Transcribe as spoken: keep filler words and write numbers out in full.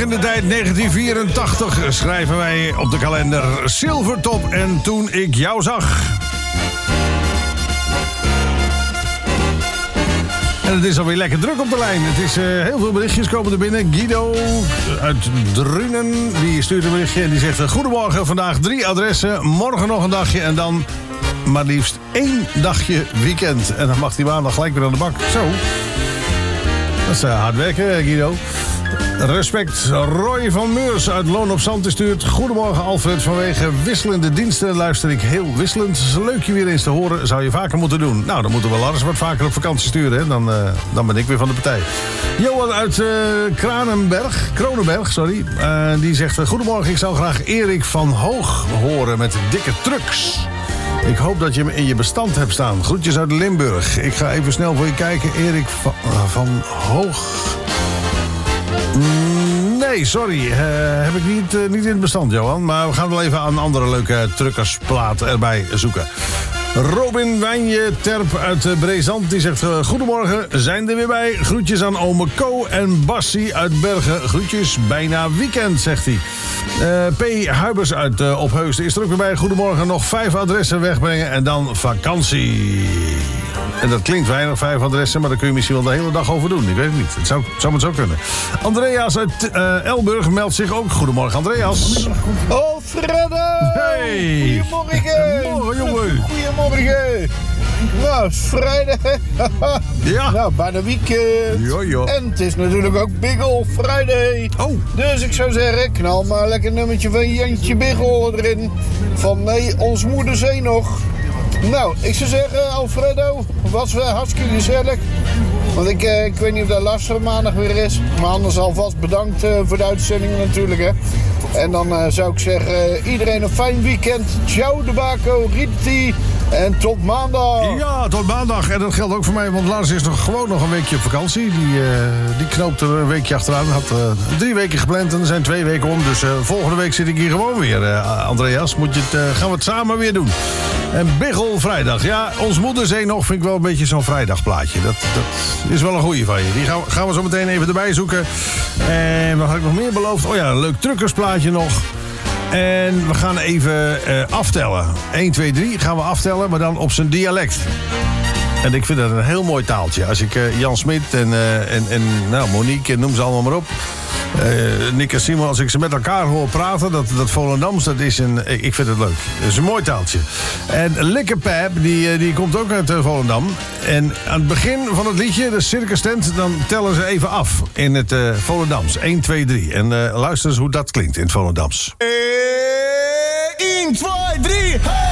in de tijd negentien vierentachtig schrijven wij op de kalender Silvertop en Toen ik jou zag. En het is alweer lekker druk op de lijn. Het is uh, heel veel berichtjes komen er binnen. Guido uit Drunen, die stuurt een berichtje en die zegt... Goedemorgen, vandaag drie adressen, morgen nog een dagje en dan maar liefst één dagje weekend. En dan mag die maandag gelijk weer aan de bak. Zo. Dat is uh, hard werken, Guido. Respect. Roy van Meurs uit Loon op Zand stuurt... Goedemorgen Alfred, vanwege wisselende diensten luister ik heel wisselend. Leuk je weer eens te horen, zou je vaker moeten doen. Nou, dan moeten we Lars wat vaker op vakantie sturen, hè? Dan, uh, dan ben ik weer van de partij. Johan uit uh, Kranenberg, Kronenberg, sorry. Uh, die zegt, goedemorgen, ik zou graag Erik van Hoog horen met dikke trucks. Ik hoop dat je hem in je bestand hebt staan. Groetjes uit Limburg. Ik ga even snel voor je kijken. Erik van, uh, van Hoog... Nee, sorry. Uh, heb ik niet, uh, niet in het bestand, Johan. Maar we gaan wel even aan andere leuke truckersplaat erbij zoeken. Robin Wijnje Terp uit Brezant, die zegt... Uh, goedemorgen, zijn er weer bij. Groetjes aan ome Co en Bassie uit Bergen. Groetjes, bijna weekend, zegt hij. Uh, P. Huibers uit uh, Opheusden is er ook weer bij. Goedemorgen, nog vijf adressen wegbrengen en dan vakantie. En dat klinkt weinig, vijf adressen, maar daar kun je misschien wel de hele dag over doen. Ik weet het niet. Het zou, zou het zo kunnen. Andreas uit uh, Elburg meldt zich ook. Goedemorgen, Andreas. Oh, Freddo! Hey! Goedemorgen! Morgen, jongen! Goedemorgen! Nou, het is vrijdag, hè? Ja. Nou, bijna weekend. Jo, jo. En het is natuurlijk ook Bigel Friday. Oh. Dus ik zou zeggen, knal maar lekker een nummertje van Jantje Bigel erin. Van nee, ons moeder zee nog. Nou, ik zou zeggen, Alfredo, was uh, hartstikke gezellig. Want ik, uh, ik weet niet of dat last van maandag weer is. Maar anders alvast bedankt uh, voor de uitzending natuurlijk, hè. En dan uh, zou ik zeggen, uh, iedereen een fijn weekend. Ciao de Baco, Riti en tot maandag. Ja, tot maandag. En dat geldt ook voor mij, want Lars is nog gewoon nog een weekje op vakantie. Die, uh, die knoopt er een weekje achteraan. Had uh, drie weken gepland en er zijn twee weken om. Dus uh, volgende week zit ik hier gewoon weer, uh, Andreas. Moet je het, uh, gaan we het samen weer doen. En Bigel vrijdag. Ja, ons moederzee nog vind ik wel een beetje zo'n vrijdagplaatje. Dat, dat is wel een goeie van je. Die gaan we, gaan we zo meteen even erbij zoeken. En wat had ik nog meer beloofd? Oh ja, een leuk truckersplaatje nog. En we gaan even uh, aftellen. één, twee, drie gaan we aftellen, maar dan op zijn dialect. En ik vind dat een heel mooi taaltje. Als ik uh, Jan Smit en, uh, en, en nou, Monique, noem ze allemaal maar op. Uh, Nick en Simon, als ik ze met elkaar hoor praten, dat, dat Volendams, dat is een, ik vind het leuk. Het is een mooi taaltje. En Likkerpijp, die, die komt ook uit uh, Volendam. En aan het begin van het liedje, de circus tent, dan tellen ze even af in het uh, Volendams. één, twee, drie. En uh, luister eens hoe dat klinkt in het Volendams. één, twee, drie, hey!